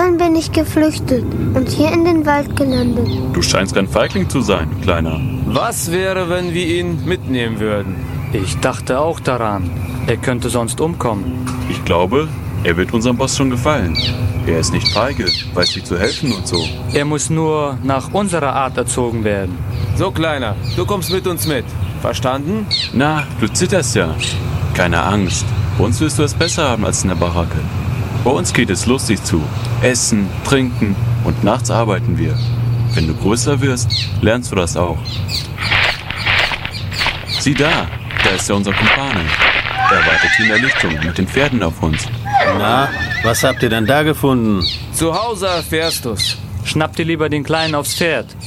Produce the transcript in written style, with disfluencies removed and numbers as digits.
Dann bin ich geflüchtet und hier in den Wald gelandet. Du scheinst kein Feigling zu sein, Kleiner. Was wäre, wenn wir ihn mitnehmen würden? Ich dachte auch daran. Er könnte sonst umkommen. Ich glaube, er wird unserem Boss schon gefallen. Er ist nicht feige, weiß wie zu helfen und so. Er muss nur nach unserer Art erzogen werden. So, Kleiner, du kommst mit uns mit. Verstanden? Na, du zitterst ja. Keine Angst. Bei uns wirst du es besser haben als in der Baracke. Bei uns geht es lustig zu. Essen, trinken und nachts arbeiten wir. Wenn du größer wirst, lernst du das auch. Sieh da ist ja unser Kumpane. Er wartet hier in der Lichtung mit den Pferden auf uns. Na, was habt ihr denn da gefunden? Zu Hause erfährst du's. Schnapp dir lieber den Kleinen aufs Pferd.